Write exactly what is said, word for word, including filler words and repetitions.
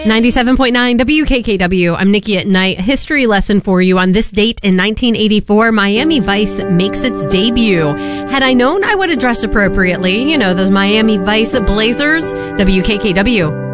ninety-seven point nine W K K W. I'm Nikki at Night. A history lesson for you on this date in nineteen eighty-four. Miami Vice makes its debut. Had I known, I would have dressed appropriately. You know, those Miami Vice blazers. W K K W.